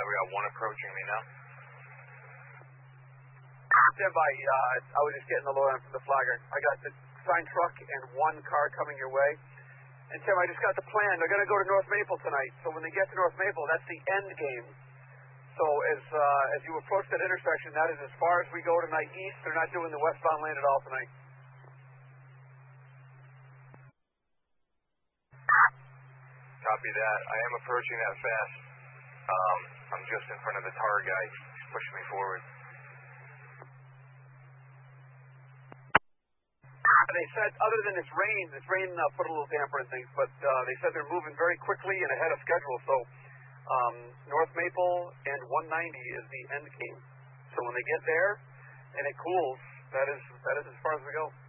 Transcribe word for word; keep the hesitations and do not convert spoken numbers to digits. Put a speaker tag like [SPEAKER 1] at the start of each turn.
[SPEAKER 1] we got one approaching me now.
[SPEAKER 2] Stand by. Uh, I was just getting the load on from the flagger. I got the signed truck and one car coming your way. And Tim, I just got the plan. They're going to go to North Maple tonight. So when they get to North Maple, that's the end game. So as uh, as you approach that intersection, that is as far as we go tonight east. They're not doing the westbound lane at all tonight.
[SPEAKER 1] Copy that. I am approaching that fast. Um, I'm just in front of the tar guy. He's pushing me forward.
[SPEAKER 2] They said, other than this rain, this rain uh, put a little damper in things, but uh, they said they're moving very quickly and ahead of schedule. So um, North Maple and one ninety is the end game. So when they get there and it cools, that is that is as far as we go.